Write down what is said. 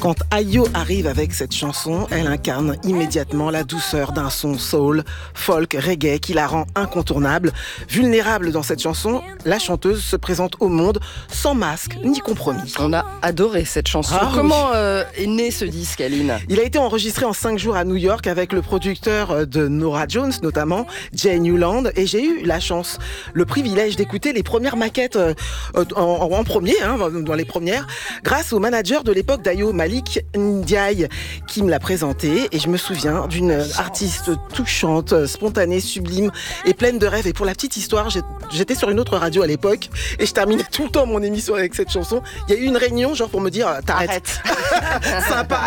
Quand Ayo arrive avec cette chanson, elle incarne immédiatement la douceur d'un son soul, folk, reggae qui la rend incontournable. Vulnérable dans cette chanson, la chanteuse se présente au monde sans masque ni compromis. On a adoré cette chanson. Comment est né ce disque, Aline ? Il a été enregistré en 5 jours à New York avec le producteur de Norah Jones, notamment Jay Newland, et j'ai eu la chance, le privilège d'écouter les premières maquettes en premier, dans les premières, grâce au manager de l'époque d'Ayo, Malik Ndiaye, qui me l'a présenté, et je me souviens d'une artiste touchante, spontanée, sublime et pleine de rêves. Et pour la petite histoire, j'étais sur une autre radio à l'époque et je terminais tout le temps mon émission avec cette chanson. Il y a eu une réunion genre pour me dire t'arrêtes. Sympa.